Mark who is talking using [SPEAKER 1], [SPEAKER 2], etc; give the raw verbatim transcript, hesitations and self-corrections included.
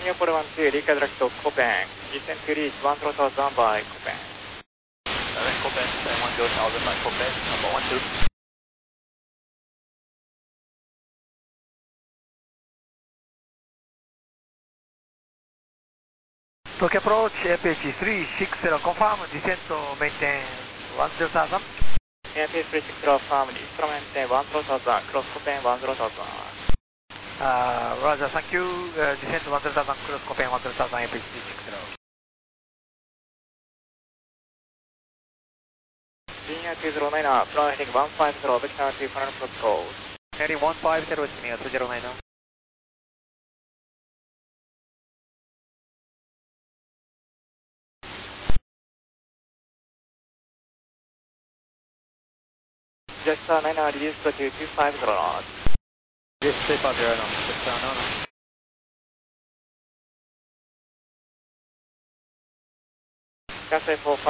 [SPEAKER 1] Singapore one two, Lika direct to Copen. Descend to reach one zero thousand by Copen.
[SPEAKER 2] Direct Copen, one zero thousand by Copen, number one two.
[SPEAKER 3] Tokyo approach, F H three six zero confirm, descent to maintain one zero thousand.
[SPEAKER 1] F H three six zero firm, instrument one zero thousand, cross Copen one zero thousand.
[SPEAKER 3] Uh, Roger, thank you. Uh, descent one zero thousand, cross Copen one zero thousand, F H three six zero.
[SPEAKER 1] Senior two zero nine, flight heading one five zero, vector to final protocol.
[SPEAKER 3] Heading one five zero, Senior two zero nine.
[SPEAKER 1] Jetstar nine, reduced to two five zero knots.
[SPEAKER 3] Yes, two five zero knots, Jetstar nine.
[SPEAKER 1] Cathay four